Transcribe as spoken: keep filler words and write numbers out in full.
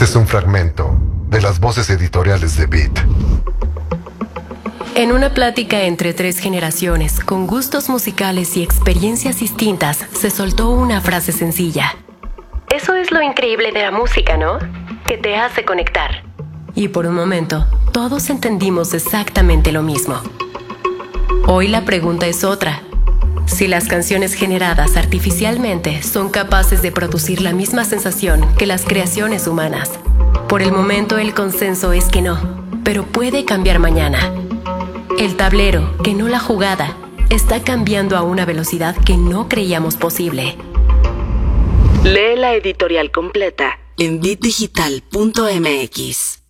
Este es un fragmento de las voces editoriales de Beat. En una plática entre tres generaciones, con gustos musicales y experiencias distintas, se soltó una frase sencilla. Eso es lo increíble de la música, ¿no? Que te hace conectar. Y por un momento, todos entendimos exactamente lo mismo. Hoy la pregunta es otra. Si las canciones generadas artificialmente son capaces de producir la misma sensación que las creaciones humanas. Por el momento el consenso es que no, pero puede cambiar mañana. El tablero, que no la jugada, está cambiando a una velocidad que no creíamos posible. Lee la editorial completa en beat digital punto m x.